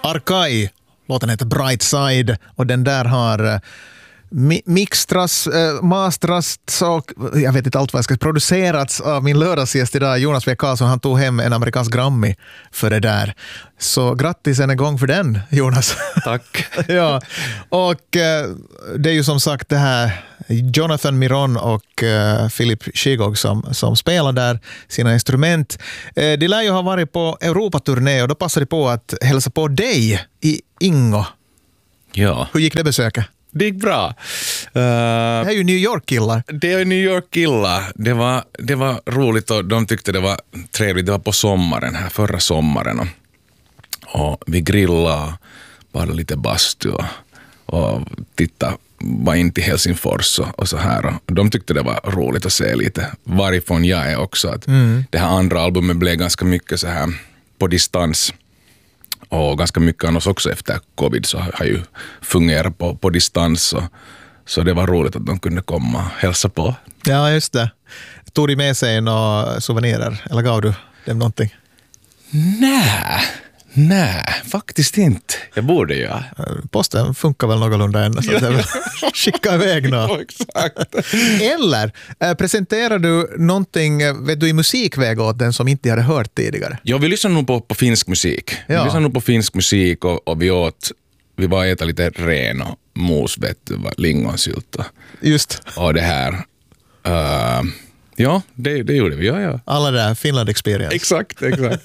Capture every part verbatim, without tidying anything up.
Arkai, låten heter Bright Side och den där har mi- mixtras, äh, mastras och jag vet inte allt vad jag ska producerats av min lördagsgäst idag, Jonas W. Karlsson. Han tog hem en amerikansk Grammy för det där. Så grattis en gång för den, Jonas. Tack. Ja, och äh, det är ju som sagt det här Jonathan Miron och uh, Philip Shigog som, som spelar där sina instrument. Uh, de lär ju ha varit på Europaturné och då passade de på att hälsa på dig i Ingo. Ja. Hur gick det besöket? Det gick bra. Uh, det är ju New York-killar. Det är New York-killar. Det var, det var roligt och de tyckte det var trevligt. Det var på sommaren här, förra sommaren. Och, och vi grillade, bara lite bastu och, och tittade var in till Helsingfors och, och så här. Och de tyckte det var roligt att se lite varifrån jag är också. Att mm. Det här andra albumet blev ganska mycket så här på distans. Och ganska mycket annars också efter covid så har ju fungerat på, på distans. Och, så det var roligt att de kunde komma och hälsa på. Ja, just det. Tog de med sig några souvenirer? Eller gav du dem någonting? Nej, nej, faktiskt inte. Jag borde ju. Ja. Posten funkar väl någorlunda än. Så ja. Skicka iväg något. Ja, exakt. Eller äh, presenterar du någonting vet du, i musikväg åt den som inte hade hört tidigare? Ja, vi lyssnar nog på, på finsk musik. Ja. Vi lyssnar nog på finsk musik och, och vi åt, vi var äta lite ren och mos, vet du, lingonsylta. Just. Och det här. Uh, ja, det, det gjorde vi. Ja, ja. Alla där Finland experience. Exakt, exakt.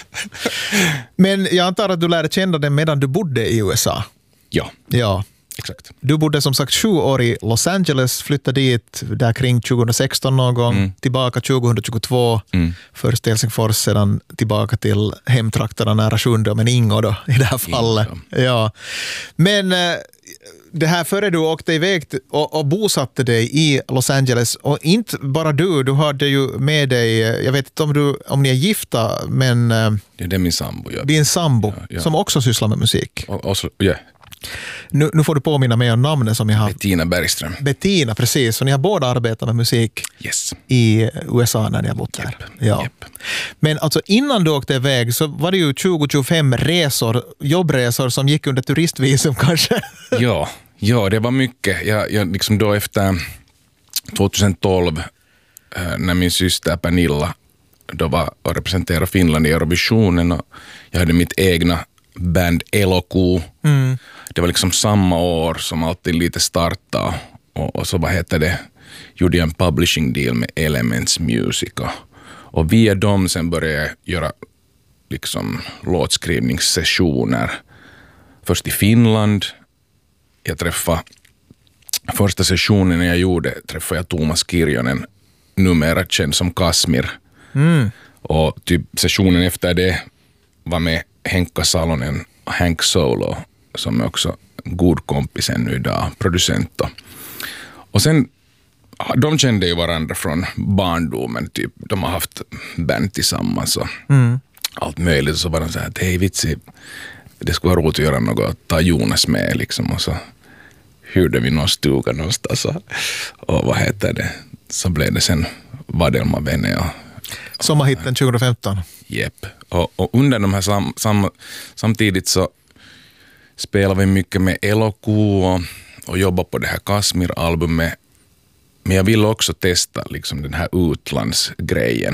Men jag antar att du lärde känna den medan du bodde i U S A. Ja. Ja. Exakt. Du bodde som sagt sju år i Los Angeles, flyttade dit där kring tjugohundrasexton någon gång, mm. tillbaka tjugohundratjugotvå, mm. först till Helsingfors, sedan tillbaka till hemtrakterna nära Sjunde, men Ingo då i det här fallet. Ja. Ja. Men det här före du åkte iväg och, och bosatte dig i Los Angeles, och inte bara du, du hade ju med dig, jag vet inte om, du, om ni är gifta, men ja, det är min sambo. Ja. Din sambo ja, ja. som också sysslar med musik. Och, och så, yeah. Nu, nu får du påminna mig om namnet som jag har. Bettina Bergström. Bettina, precis. Så ni har båda arbetat med musik yes. i U S A när ni har bott där. Yep. Ja. Yep. Men alltså innan du åkte iväg så var det ju tjugo till tjugofem resor, jobbresor som gick under turistvisum kanske. Ja, ja, det var mycket. Jag, jag liksom då efter tjugotolv när min syster Pernilla då var och representerade Finland i Eurovisionen och jag hade mitt egna band Eloku. Mm. Det var liksom samma år som alltid lite starta och, och så vad heter det, gjorde jag en publishing deal med Elements Music och, och via dem sen började jag göra liksom låtskrivningssessioner först i Finland. Jag träffade första sessionen jag gjorde träffade jag Thomas Kirjonen, numera känd som Kasmir. Mm. Och typ sessionen efter det var med Henkka Salonen och Hank Solo som är också god kompis ännu idag, producent. Och sen, de kände ju varandra från barndomen, typ. De har haft band tillsammans och mm. allt möjligt. Så var de så här, hej vitsi, det skulle vara roligt att göra något, ta Jonas med liksom. Och så hyrde vi någon stuga någonstans och, och vad heter det, så blev det sen Vadelma Vene och sommarhitten tjugofemton. Jepp. Och, och under de här sam, sam, samtidigt så spelar vi mycket med Eloku och, och jobbar på det här Kasmir-albumet. Men jag vill också testa liksom den här utlandsgrejen.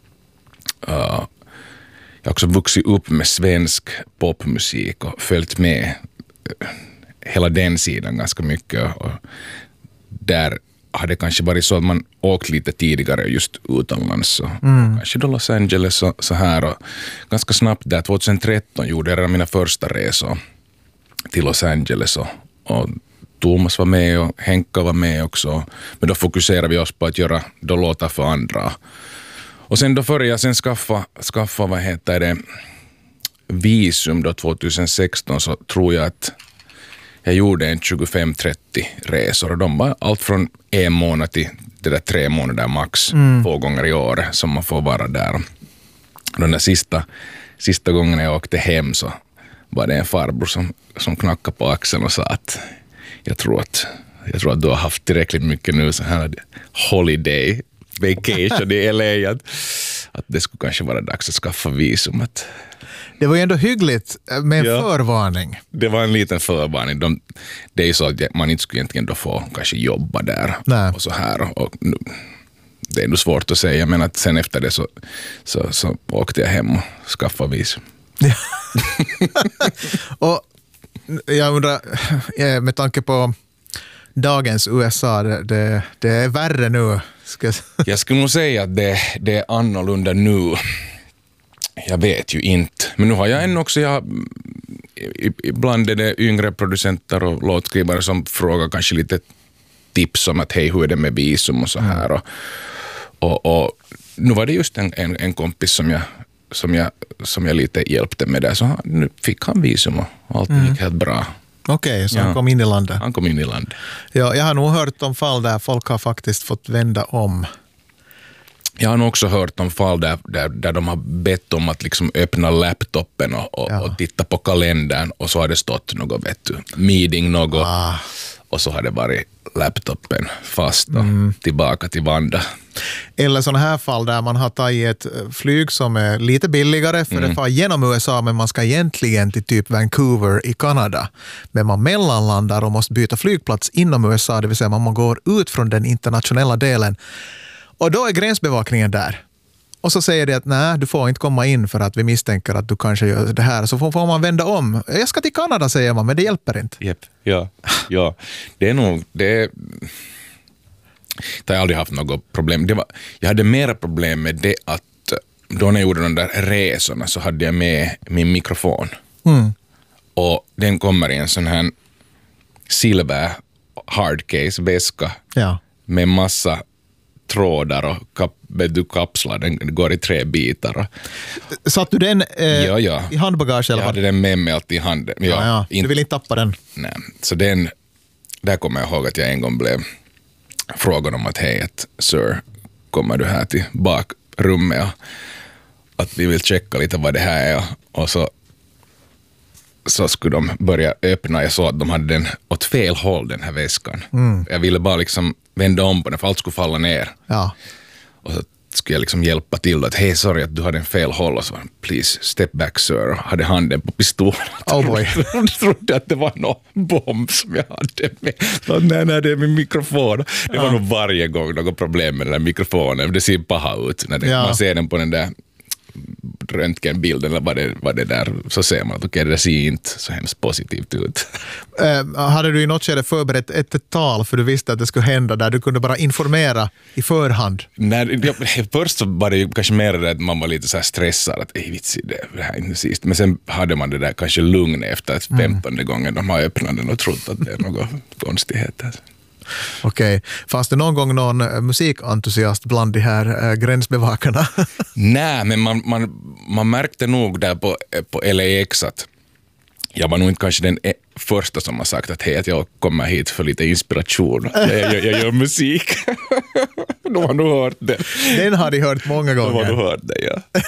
Uh, jag har också vuxit upp med svensk popmusik och följt med hela den sidan ganska mycket. Och där har det kanske varit så att man åkt lite tidigare just utomlands. Mm. Kanske då Los Angeles och så här. Och ganska snabbt där, tjugotretton gjorde jag redan mina första resor till Los Angeles. Och, och Thomas var med och Henka var med också. Men då fokuserade vi oss på att göra då låtar för andra. Och sen då före jag sen skaffa, skaffa vad heter det, visum då tjugosexton så tror jag att jag gjorde en tjugofem trettio resor och de var allt från en månad till det där tre månader max, mm. två gånger i år som man får vara där. Den där sista, sista gången jag åkte hem så var det en farbror som, som knackade på axeln och sa att jag tror att, jag tror att du har haft tillräckligt mycket nu så här holiday vacation i L A. Att, att det skulle kanske vara dags att skaffa visum. Att, det var ju ändå hyggligt med en ja, förvarning. Det var en liten förvarning. De, det är ju så att man inte skulle egentligen då få kanske jobba där. Nej. Och så här. Och, och, det är ändå svårt att säga, men att sen efter det så, så, så åkte jag hem och skaffade visum. Ja. Och jag undrar, med tanke på dagens U S A, det, det, det är värre nu. Ska... Jag skulle nog säga att det, det är annorlunda nu. Jag vet ju inte. Men nu har jag ännu också, jag, ibland är det yngre producenter och låtskrivare som frågar kanske lite tips om att hej, hur är det med visum och så här. Och, och, och nu var det just en, en, en kompis som jag, som, jag, som jag lite hjälpte med det. Så han, nu fick han visum och allt mm. gick helt bra. Okej, okay, så ja. han kom in i landet. Han kom in i landet. Ja, jag har nog hört om fall där folk har faktiskt fått vända om. Jag har nog också hört om fall där, där, där de har bett om att liksom öppna laptopen och, och, ja. och titta på kalendern och så har det stått något, vet du, meeting något ah. och så har det varit laptopen fast och mm. tillbaka till Vanda. Eller sådana här fall där man har tagit ett flyg som är lite billigare för mm. det far genom U S A, men man ska egentligen till typ Vancouver i Kanada. Men man mellanlandar och måste byta flygplats inom U S A, det vill säga man går ut från den internationella delen. Och då är gränsbevakningen där. Och så säger de att nej, du får inte komma in för att vi misstänker att du kanske gör det här. Så får, får man vända om. Jag ska till Kanada, säger man, men det hjälper inte. Yep. Ja, ja. Det är nog... Det är... Jag har aldrig haft något problem. Det var, jag hade mera problem med det att då när jag gjorde de där resorna så hade jag med min mikrofon. Mm. Och den kommer i en sån här silver hardcase väska ja. med massa trådar och kap, du kapslar, den går i tre bitar. Satt du den eh, ja, ja. i handbagage? Eller? Jag hade den med mig alltid i handen. Ja, ja, ja. Inte, du vill inte tappa den? Nej, så den, där kommer jag ihåg att jag en gång blev frågad om att hej, att, sir, kommer du här till bakrummet och att vi vill checka lite vad det här är, och så så skulle de börja öppna. Jag såg att de hade den åt fel håll, den här väskan. Mm. Jag ville bara liksom vända om på den för allt skulle falla ner. Ja. Och så skulle jag liksom hjälpa till att hej, sorry att du hade en fel håll, och så var please step back sir, och hade handen på pistolen. Oh boy. Jag trodde att det var någon bomb som jag hade med. Så, nej, nej, det är min mikrofon. Det ja. var nog varje gång något problem med den där mikrofonen. Det ser paha ut när det, ja. man ser den på den där röntgenbilden eller vad det, vad det där, så ser man att okej, okay, det ser inte så hemskt positivt ut. Uh, hade du i något skede förberett ett, ett tal för du visste att det skulle hända där du kunde bara informera i förhand? Nej, jag, först så var det ju kanske mer det att man var lite så här stressad att ej vitsi, det, det här är inte sist. Men sen hade man det där kanske lugn efter att femtonde mm. gången de har öppnat den och trott att det är något konstigheter. Okej. Okay. Fanns det någon gång någon musikentusiast bland de här äh, gränsbevakarna? Nej, men man, man, man märkte nog där på, på L A X att jag var nog inte kanske den första som har sagt att hej, att jag kommer hit för lite inspiration. Jag, jag, jag gör musik. De har nog hört det. Den har de hört många gånger. De har nog hört det, ja.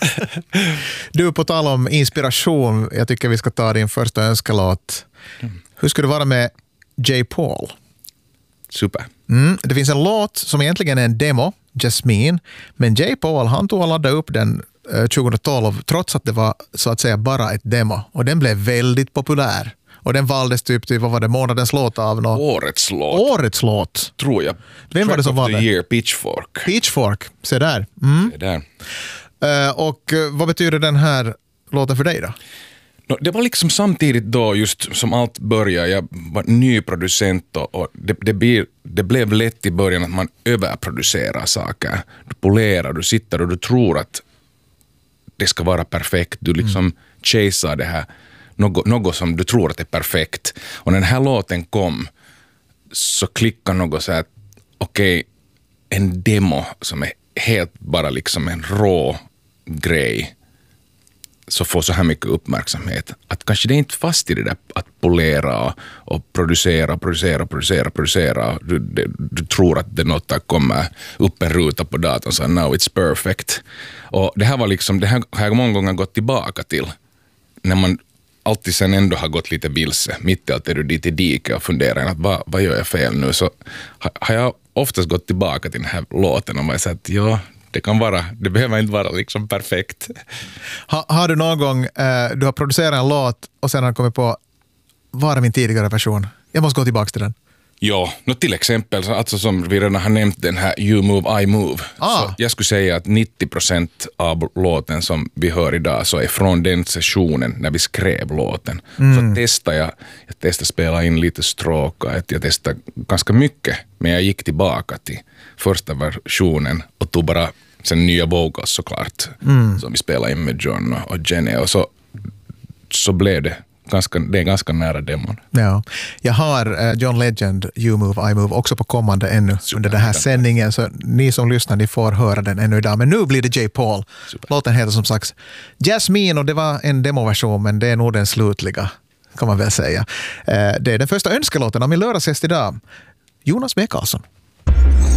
Du, på tal om inspiration, jag tycker vi ska ta din första önskelåt. Mm. Hur ska det vara med J. Paul? Super. Mm, det finns en låt som egentligen är en demo, Jasmine, men J. Paul han tog och laddade upp den eh, tjugohundratolv trots att det var så att säga bara ett demo, och den blev väldigt populär. Och den valdes typ till, vad var det, månadens låt av någon... Årets låt. Årets låt. Tror jag. Vem var det som valde? Track of the year, Pitchfork. Pitchfork, se där. Mm. Se där. Uh, och uh, vad betyder den här låten för dig då? No, det var liksom samtidigt då just som allt började. Jag var ny producent och, och det, det, blir, det blev lätt i början att man överproducerar saker. Du polerar, du sitter och du tror att det ska vara perfekt. Du liksom mm. chasear det här, något, något som du tror att är perfekt. Och när den här låten kom så klickade något så att okej, okay, en demo som är helt bara liksom en rå grej så får så här mycket uppmärksamhet. Att kanske det är inte fast i det där att polera och producera, producera, producera, producera. Du, du, du tror att det något där kommer upp en ruta på datorn så now it's perfect. Och det här var liksom, det här har jag många gånger gått tillbaka till. När man alltid sen ändå har gått lite vilse. Mitt i allt är du dit i diket och funderar att vad, vad gör jag fel nu? Så har jag oftast gått tillbaka till den här låten och sagt att ja, Det kan vara, det behöver inte vara liksom perfekt. Ha, har du någon gång, eh, du har producerat en låt och sen har du kommit på, var är min tidigare version? Jag måste gå tillbaka till den. Ja, no till exempel, alltså som vi redan har nämnt den här You Move, I Move. Ah. Så jag skulle säga att nittio procent av låten som vi hör idag så är från den sessionen när vi skrev låten. Mm. Så testade jag, jag testade spela in lite stråkar, jag testade ganska mycket, men jag gick tillbaka till första versionen och tog bara sen nya vocals såklart, mm. som vi spelade in med John och Jenny, och så, så blev det Ganska, det är ganska nära demon. Ja. Jag har uh, John Legend, You Move, I Move också på kommande ännu Super. Under den här sändningen, så ni som lyssnar, ni får höra den ännu idag. Men nu blir det J. Paul. Super. Låten heter som sagt Jasmine, och det var en demoversion, men det är nog den slutliga, kan man väl säga. Uh, det är den första önskelåten av min lördagsgäst idag, Jonas B. Karlsson.